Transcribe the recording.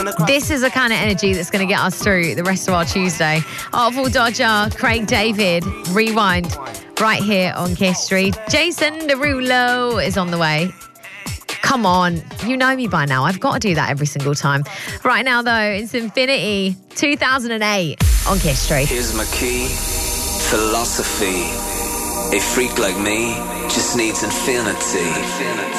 This is the kind of energy that's going to get us through the rest of our Tuesday. Artful Dodger, Craig David, Rewind, right here on Kiss Street. Jason Derulo is on the way. Come on, you know me by now. I've got to do that every single time. Right now, though, it's Infinity 2008 on Kiss Street. Here's my key, philosophy. A freak like me just needs infinity.